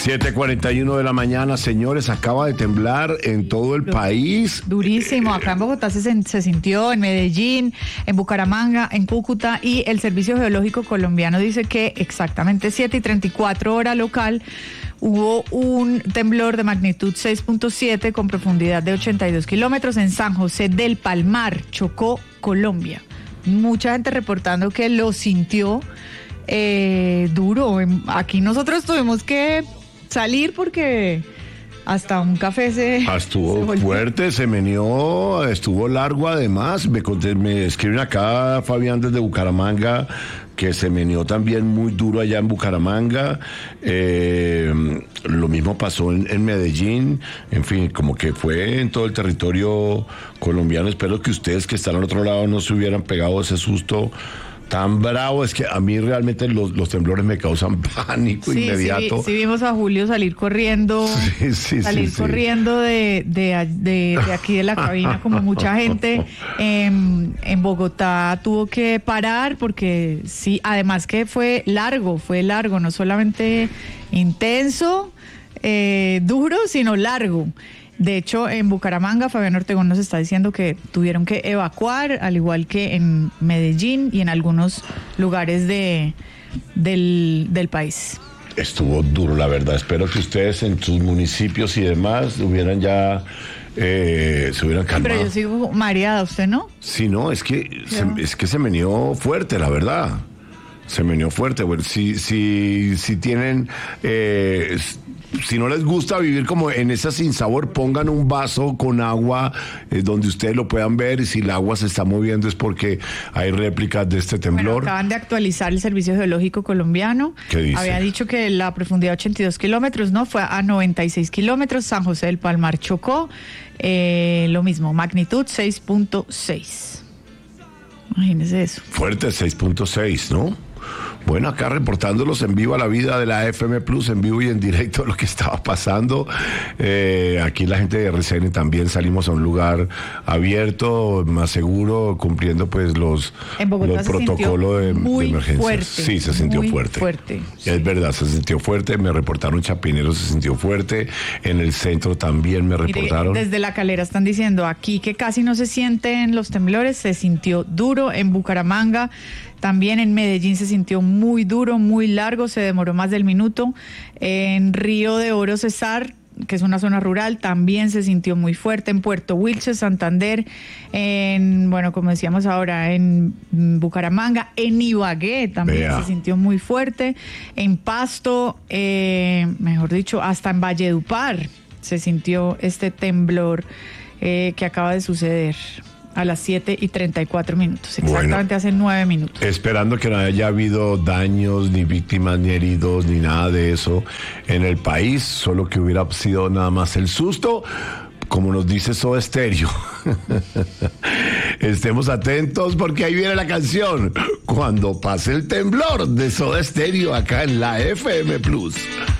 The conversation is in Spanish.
7:41 de la mañana, señores, acaba de temblar en todo el país. Durísimo, acá en Bogotá se sintió, en Medellín, en Bucaramanga, en Cúcuta, y el Servicio Geológico Colombiano dice que exactamente 7:34 hora local hubo un temblor de magnitud 6.7 con profundidad de 82 kilómetros en San José del Palmar, Chocó, Colombia. Mucha gente reportando que lo sintió duro. Aquí nosotros tuvimos que salir porque hasta un café estuvo fuerte, se meneó, estuvo largo además. Me escriben acá, Fabián, desde Bucaramanga, que se meneó también muy duro allá en Bucaramanga. Lo mismo pasó en Medellín. En fin, como que fue en todo el territorio colombiano. Espero que ustedes que están al otro lado no se hubieran pegado ese susto tan bravo. Es que a mí realmente los temblores me causan pánico inmediato. Sí, vimos a Julio salir corriendo, corriendo de aquí de la cabina, como mucha gente. En Bogotá tuvo que parar porque sí, además que fue largo, no solamente intenso, duro, sino largo. De hecho, en Bucaramanga, Fabián Ortegón nos está diciendo que tuvieron que evacuar, al igual que en Medellín y en algunos lugares del país. Estuvo duro, la verdad. Espero que ustedes en sus municipios y demás hubieran ya se hubieran calmado. Pero yo sigo mareada, ¿usted no? Sí, no, es que se meneó fuerte, la verdad. Se meneó fuerte. Bueno, si tienen... si no les gusta vivir como en esa sinsabor, pongan un vaso con agua donde ustedes lo puedan ver, y si el agua se está moviendo es porque hay réplicas de este temblor. Bueno, acaban de actualizar el Servicio Geológico Colombiano. ¿Qué dice? Había dicho que la profundidad 82 kilómetros, ¿no? Fue a 96 kilómetros, San José del Palmar, Chocó. Lo mismo, magnitud 6.6. Imagínese eso. Fuerte, 6.6, ¿no? Bueno, acá reportándolos en vivo a la vida de la FM Plus, en vivo y en directo lo que estaba pasando. Aquí la gente de RCN también salimos a un lugar abierto, más seguro, cumpliendo pues los protocolos de emergencia. Fuerte, sí, se sintió fuerte. Sí. Es verdad, se sintió fuerte. Me reportaron Chapinero, se sintió fuerte. En el centro también me reportaron. Mire, desde La Calera están diciendo aquí que casi no se sienten los temblores, se sintió duro. En Bucaramanga, también en Medellín se sintió muy duro, muy largo, se demoró más del minuto. En Río de Oro, Cesar, que es una zona rural, también se sintió muy fuerte. En Puerto Wilches, Santander, como decíamos ahora, en Bucaramanga, en Ibagué también se sintió muy fuerte. En Pasto, mejor dicho, hasta en Valledupar se sintió este temblor que acaba de suceder a las 7:34, exactamente hace 9 minutos. Esperando que no haya habido daños, ni víctimas, ni heridos, ni nada de eso en el país, solo que hubiera sido nada más el susto, como nos dice Soda Stereo. Estemos atentos porque ahí viene la canción Cuando pase el temblor de Soda Stereo acá en la FM Plus.